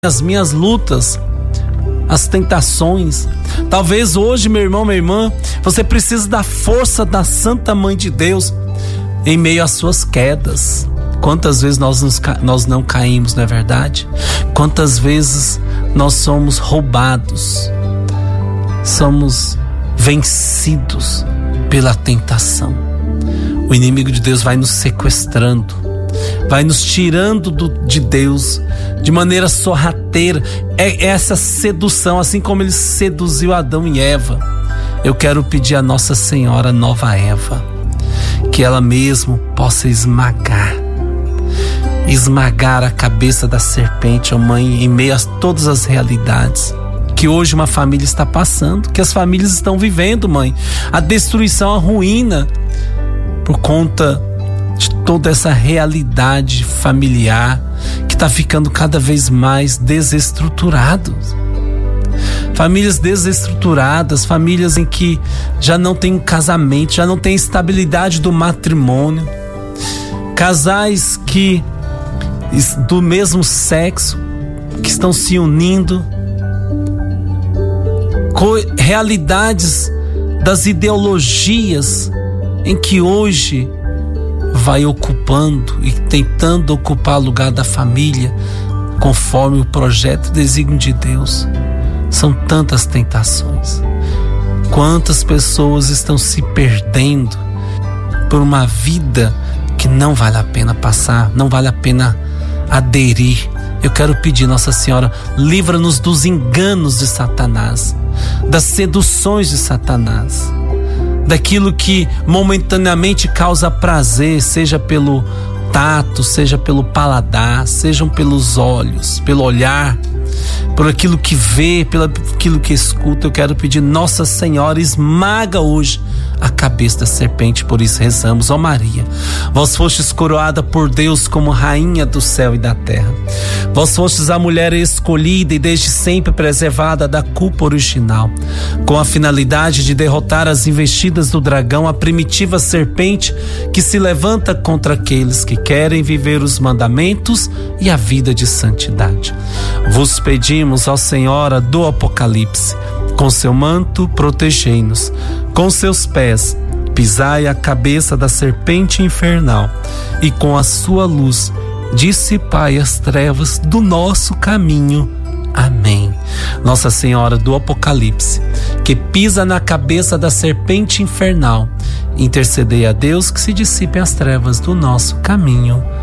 as minhas lutas, as tentações. Talvez hoje, meu irmão, minha irmã, você precisa da força da Santa Mãe de Deus em meio às suas quedas. Quantas vezes nós não caímos, não é verdade? Quantas vezes nós somos roubados, somos vencidos pela tentação. O inimigo de Deus vai nos sequestrando, vai nos tirando de Deus de maneira sorrateira. É essa sedução, assim como ele seduziu Adão e Eva. Eu quero pedir a Nossa Senhora Nova Eva, que ela mesmo possa esmagar a cabeça da serpente, ó Mãe, em meio a todas as realidades que hoje uma família está passando, que as famílias estão vivendo, Mãe. A destruição, a ruína, por conta de toda essa realidade familiar que está ficando cada vez mais desestruturado. Famílias desestruturadas, famílias em que já não tem um casamento, já não tem estabilidade do matrimônio, casais que do mesmo sexo que estão se unindo, realidades das ideologias em que hoje vai ocupando e tentando ocupar o lugar da família conforme o projeto e desígnio de Deus. São tantas tentações. Quantas pessoas estão se perdendo por uma vida que não vale a pena passar, não vale a pena aderir. Eu quero pedir, Nossa Senhora, livra-nos dos enganos de Satanás, das seduções de Satanás, daquilo que momentaneamente causa prazer, seja pelo tato, seja pelo paladar, sejam pelos olhos, pelo olhar, por aquilo que vê, pelo aquilo que escuta. Eu quero pedir, Nossa Senhora, esmaga hoje a cabeça da serpente. Por isso rezamos: ó Maria, vós fostes coroada por Deus como rainha do céu e da terra. Vós fostes a mulher escolhida e desde sempre preservada da culpa original, com a finalidade de derrotar as investidas do dragão, a primitiva serpente que se levanta contra aqueles que querem viver os mandamentos e a vida de santidade. Vos pedimos, ó Senhora do Apocalipse, com seu manto protegei-nos, com seus pés pisai a cabeça da serpente infernal e com a sua luz dissipai as trevas do nosso caminho. Amém. Nossa Senhora do Apocalipse, que pisa na cabeça da serpente infernal, intercedei a Deus que se dissipem as trevas do nosso caminho.